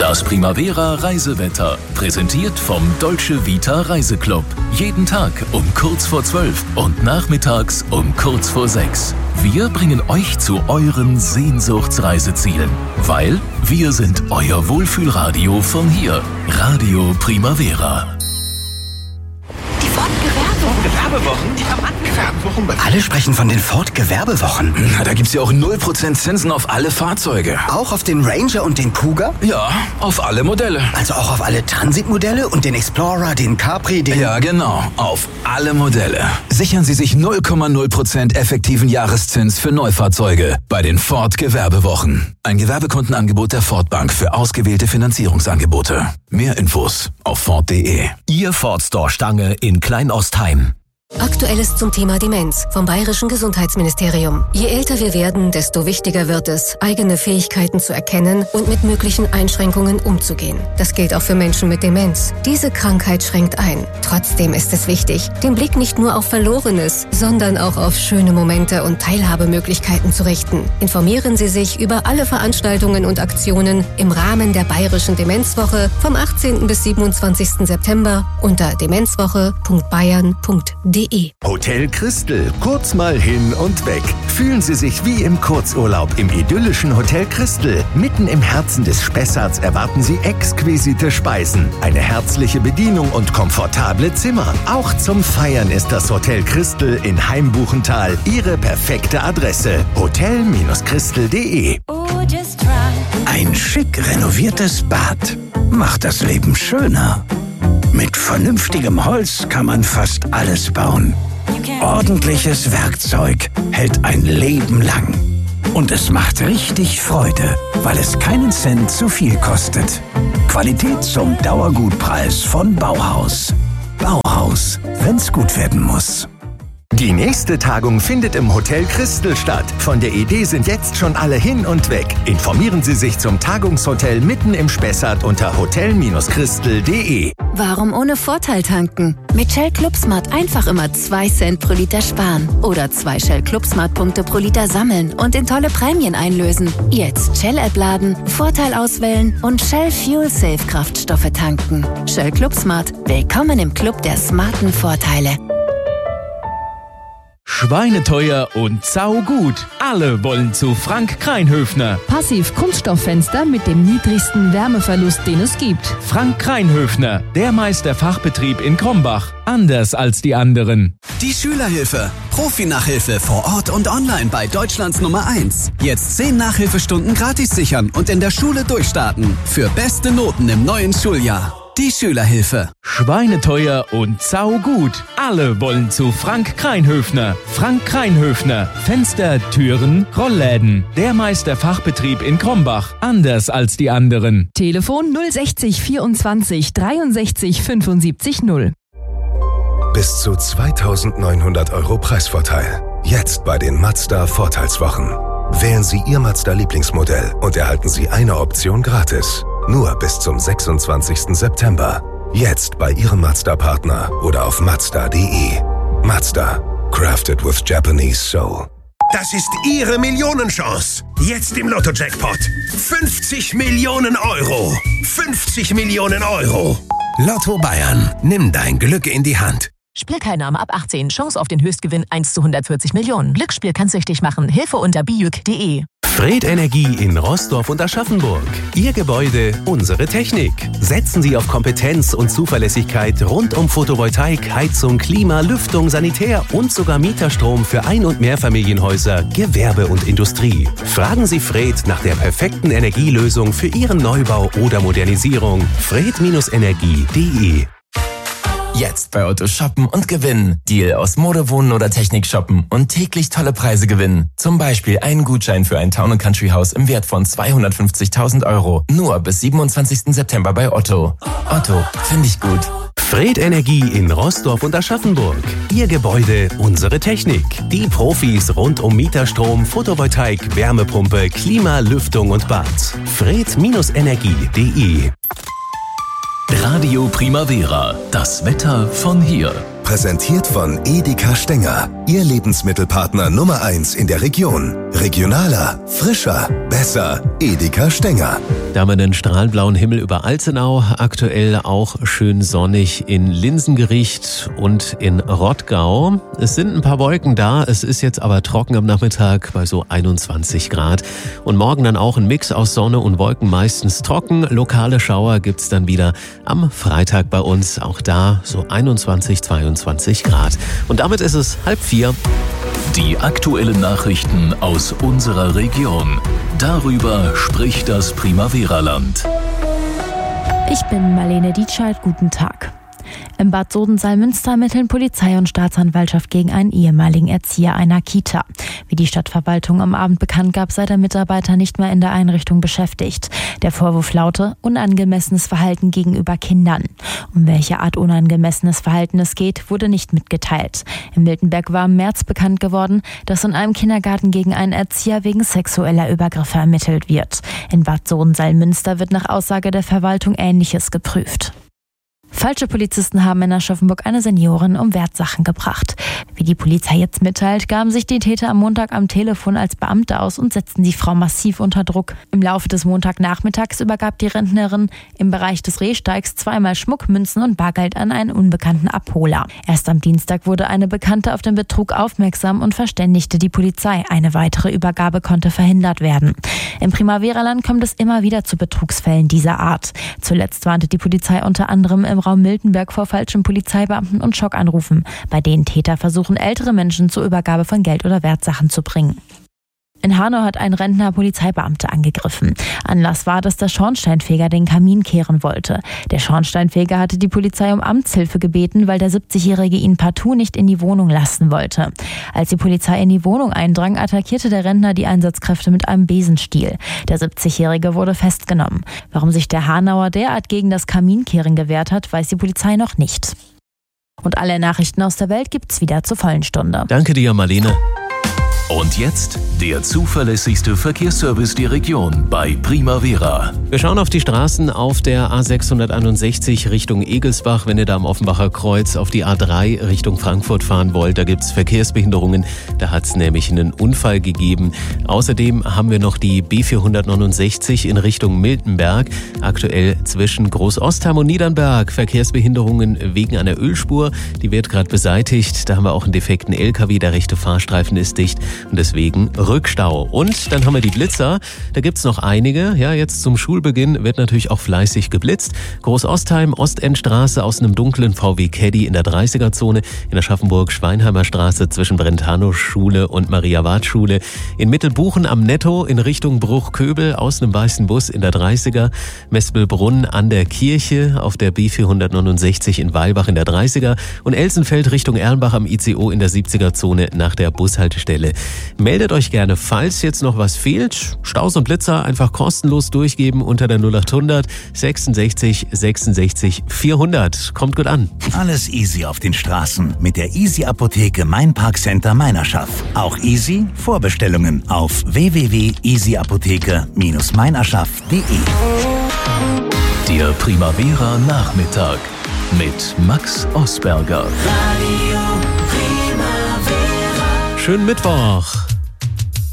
Das Primavera Reisewetter, präsentiert vom Dolce Vita Reiseclub. Jeden Tag um kurz vor 12 und nachmittags um kurz vor 6. Wir bringen euch zu euren Sehnsuchtsreisezielen, weil wir sind euer Wohlfühlradio von hier. Radio Primavera. Die Ford-Gewerbewochen, die haben angefangen. Alle sprechen von den Ford-Gewerbewochen. Na, da gibt's ja auch 0% Zinsen auf alle Fahrzeuge. Auch auf den Ranger und den Kuga? Ja, auf alle Modelle. Also auch auf alle Transit-Modelle und den Explorer, den Capri, den... Ja, genau, auf alle Modelle. Sichern Sie sich 0,0% effektiven Jahreszins für Neufahrzeuge bei den Ford-Gewerbewochen. Ein Gewerbekundenangebot der Ford Bank für ausgewählte Finanzierungsangebote. Mehr Infos auf Ford.de. Ihr Ford Store Stange in Kleinostheim. Aktuelles zum Thema Demenz vom Bayerischen Gesundheitsministerium. Je älter wir werden, desto wichtiger wird es, eigene Fähigkeiten zu erkennen und mit möglichen Einschränkungen umzugehen. Das gilt auch für Menschen mit Demenz. Diese Krankheit schränkt ein. Trotzdem ist es wichtig, den Blick nicht nur auf Verlorenes, sondern auch auf schöne Momente und Teilhabemöglichkeiten zu richten. Informieren Sie sich über alle Veranstaltungen und Aktionen im Rahmen der Bayerischen Demenzwoche vom 18. bis 27. September unter demenzwoche.bayern.de. Hotel Christel, kurz mal hin und weg. Fühlen Sie sich wie im Kurzurlaub im idyllischen Hotel Christel. Mitten im Herzen des Spessarts erwarten Sie exquisite Speisen, eine herzliche Bedienung und komfortable Zimmer. Auch zum Feiern ist das Hotel Christel in Heimbuchental Ihre perfekte Adresse. hotel-christel.de. Ein schick renoviertes Bad macht das Leben schöner. Mit vernünftigem Holz kann man fast alles bauen. Ordentliches Werkzeug hält ein Leben lang. Und es macht richtig Freude, weil es keinen Cent zu viel kostet. Qualität zum Dauergutpreis von Bauhaus. Bauhaus, wenn's gut werden muss. Die nächste Tagung findet im Hotel Christel statt. Von der Idee sind jetzt schon alle hin und weg. Informieren Sie sich zum Tagungshotel mitten im Spessart unter hotel-christel.de. Warum ohne Vorteil tanken? Mit Shell ClubSmart einfach immer 2 Cent pro Liter sparen. Oder 2 Shell ClubSmart-Punkte pro Liter sammeln und in tolle Prämien einlösen. Jetzt Shell-App laden, Vorteil auswählen und Shell Fuel Safe Kraftstoffe tanken. Shell ClubSmart. Willkommen im Club der smarten Vorteile. Schweineteuer und saugut. Alle wollen zu Frank Kreinhöfner. Passiv-Kunststofffenster mit dem niedrigsten Wärmeverlust, den es gibt. Frank Kreinhöfner, der Meisterfachbetrieb in Krombach. Anders als die anderen. Die Schülerhilfe. Profi-Nachhilfe vor Ort und online bei Deutschlands Nummer 1. Jetzt 10 Nachhilfestunden gratis sichern und in der Schule durchstarten. Für beste Noten im neuen Schuljahr. Die Schülerhilfe. Schweineteuer und saugut. Alle wollen zu Frank Kreinhöfner. Frank Kreinhöfner. Fenster, Türen, Rollläden. Der Meisterfachbetrieb in Krombach. Anders als die anderen. Telefon 060 24 63 75 0. Bis zu 2.900 € Preisvorteil. Jetzt bei den Mazda Vorteilswochen. Wählen Sie Ihr Mazda-Lieblingsmodell und erhalten Sie eine Option gratis. Nur bis zum 26. September. Jetzt bei Ihrem Mazda-Partner oder auf Mazda.de. Mazda. Crafted with Japanese soul. Das ist Ihre Millionenchance. Jetzt im Lotto-Jackpot. 50 Millionen €. 50 Millionen €. Lotto Bayern. Nimm dein Glück in die Hand. Spielteilnahme ab 18. Chance auf den Höchstgewinn 1 zu 140 Millionen. Glücksspiel kann süchtig machen. Hilfe unter biüc.de. Fred Energie in Roßdorf und Aschaffenburg. Ihr Gebäude, unsere Technik. Setzen Sie auf Kompetenz und Zuverlässigkeit rund um Photovoltaik, Heizung, Klima, Lüftung, Sanitär und sogar Mieterstrom für Ein- und Mehrfamilienhäuser, Gewerbe und Industrie. Fragen Sie Fred nach der perfekten Energielösung für Ihren Neubau oder Modernisierung. Fred-Energie.de. Jetzt bei Otto shoppen und gewinnen. Deal aus Mode, Wohnen oder Technik shoppen und täglich tolle Preise gewinnen. Zum Beispiel einen Gutschein für ein Town & Country Haus im Wert von 250.000 €. Nur bis 27. September bei Otto. Otto, finde ich gut. Fred Energie in Roßdorf und Aschaffenburg. Ihr Gebäude, unsere Technik. Die Profis rund um Mieterstrom, Photovoltaik, Wärmepumpe, Klima, Lüftung und Bad. Fred-Energie.de. Radio Primavera, das Wetter von hier. Präsentiert von Edeka Stenger. Ihr Lebensmittelpartner Nummer 1 in der Region. Regionaler, frischer, besser. Edeka Stenger. Da haben wir den strahlblauen Himmel über Alzenau. Aktuell auch schön sonnig in Linsengericht und in Rottgau. Es sind ein paar Wolken da. Es ist jetzt aber trocken am Nachmittag bei so 21 Grad. Und morgen dann auch ein Mix aus Sonne und Wolken, meistens trocken. Lokale Schauer gibt's dann wieder am Freitag bei uns. Auch da so 21, 22 Grad. Und damit ist es 3:30. Die aktuellen Nachrichten aus unserer Region. Darüber spricht das Primavera-Land. Ich bin Marlene Dietscheid, guten Tag. Im Bad Sodensalmünster ermitteln Polizei und Staatsanwaltschaft gegen einen ehemaligen Erzieher einer Kita. Wie die Stadtverwaltung am Abend bekannt gab, sei der Mitarbeiter nicht mehr in der Einrichtung beschäftigt. Der Vorwurf laute unangemessenes Verhalten gegenüber Kindern. Um welche Art unangemessenes Verhalten es geht, wurde nicht mitgeteilt. In Miltenberg war im März bekannt geworden, dass in einem Kindergarten gegen einen Erzieher wegen sexueller Übergriffe ermittelt wird. In Bad Sodensalmünster wird nach Aussage der Verwaltung Ähnliches geprüft. Falsche Polizisten haben in Aschaffenburg eine Seniorin um Wertsachen gebracht. Wie die Polizei jetzt mitteilt, gaben sich die Täter am Montag am Telefon als Beamte aus und setzten die Frau massiv unter Druck. Im Laufe des Montagnachmittags übergab die Rentnerin im Bereich des Rehsteigs zweimal Schmuck, Münzen und Bargeld an einen unbekannten Abholer. Erst am Dienstag wurde eine Bekannte auf den Betrug aufmerksam und verständigte die Polizei. Eine weitere Übergabe konnte verhindert werden. Im Primavera-Land kommt es immer wieder zu Betrugsfällen dieser Art. Zuletzt warnte die Polizei unter anderem im Raum Miltenberg vor falschen Polizeibeamten und Schockanrufen, bei denen Täter versuchen, ältere Menschen zur Übergabe von Geld oder Wertsachen zu bringen. In Hanau hat ein Rentner Polizeibeamte angegriffen. Anlass war, dass der Schornsteinfeger den Kamin kehren wollte. Der Schornsteinfeger hatte die Polizei um Amtshilfe gebeten, weil der 70-Jährige ihn partout nicht in die Wohnung lassen wollte. Als die Polizei in die Wohnung eindrang, attackierte der Rentner die Einsatzkräfte mit einem Besenstiel. Der 70-Jährige wurde festgenommen. Warum sich der Hanauer derart gegen das Kaminkehren gewehrt hat, weiß die Polizei noch nicht. Und alle Nachrichten aus der Welt gibt's wieder zur vollen Stunde. Danke dir, Marlene. Und jetzt der zuverlässigste Verkehrsservice der Region bei Primavera. Wir schauen auf die Straßen auf der A661 Richtung Egelsbach. Wenn ihr da am Offenbacher Kreuz auf die A3 Richtung Frankfurt fahren wollt, da gibt es Verkehrsbehinderungen. Da hat es nämlich einen Unfall gegeben. Außerdem haben wir noch die B469 in Richtung Miltenberg. Aktuell zwischen Großostheim und Niedernberg. Verkehrsbehinderungen wegen einer Ölspur. Die wird gerade beseitigt. Da haben wir auch einen defekten LKW. Der rechte Fahrstreifen ist dicht. Und deswegen Rückstau. Und dann haben wir die Blitzer. Da gibt's noch einige. Ja, jetzt zum Schulbeginn wird natürlich auch fleißig geblitzt. Großostheim, Ostendstraße aus einem dunklen VW Caddy in der 30er-Zone. In Aschaffenburg, Schweinheimer Straße zwischen Brentano-Schule und Maria-Ward-Schule. In Mittelbuchen am Netto in Richtung Bruchköbel aus einem weißen Bus in der 30er. Mespelbrunn an der Kirche auf der B469 in Weilbach in der 30er. Und Elsenfeld Richtung Erlenbach am ICO in der 70er-Zone nach der Bushaltestelle. Meldet euch gerne, falls jetzt noch was fehlt. Staus und Blitzer einfach kostenlos durchgeben unter der 0800 66 66 400. Kommt gut an. Alles easy auf den Straßen mit der Easy Apotheke Mainparkcenter Meinerschaft. Auch easy Vorbestellungen auf www.easyapotheke-meinerschaft.de. Der Primavera Nachmittag mit Max Osberger. Schönen Mittwoch.